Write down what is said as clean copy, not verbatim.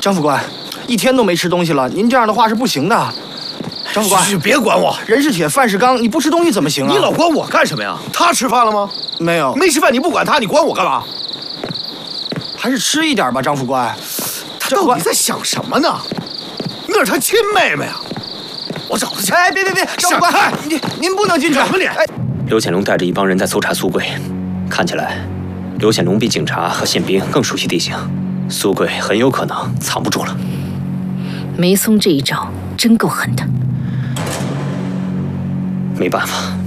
张副官，一天都没吃东西了，您这样的话是不行的。张副官， 别管我， 人是铁，饭是钢，你不吃东西怎么行啊？ 你老管我干什么呀？他吃饭了吗？ 没有， 没吃饭你不管他，你管我干嘛？ 还是吃一点吧，张副官。 他到底在想什么呢？那是他亲妹妹啊！我找他去。 哎，别，张副官，您不能进去。 什么脸？ 哎， 刘显龙带着一帮人在搜查苏贵，看起来，刘显龙比警察和宪兵更熟悉地形，苏贵很有可能藏不住了。 梅松这一招真够狠的。 没办法，